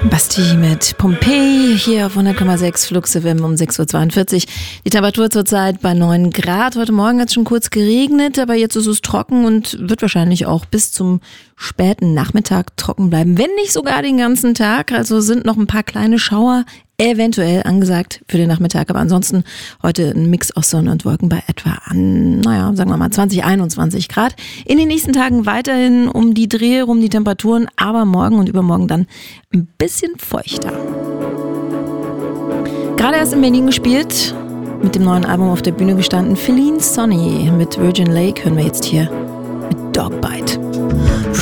Basti mit Pompeii hier auf 100,6 Flux FM um 6.42 Uhr. Die Temperatur zurzeit bei 9 Grad. Heute Morgen hat es schon kurz geregnet, aber jetzt ist es trocken und wird wahrscheinlich auch bis zum späten Nachmittag trocken bleiben. Wenn nicht sogar den ganzen Tag. Also sind noch ein paar kleine Schauer eventuell angesagt für den Nachmittag. Aber ansonsten heute ein Mix aus Sonne und Wolken bei etwa sagen wir mal 20, 21 Grad. In den nächsten Tagen weiterhin um die Dreh rum die Temperaturen, aber morgen und übermorgen dann ein bisschen feuchter. Gerade erst in Berlin gespielt, mit dem neuen Album auf der Bühne gestanden. Feline Sonny mit Virgin Lake hören wir jetzt hier mit Dogbite.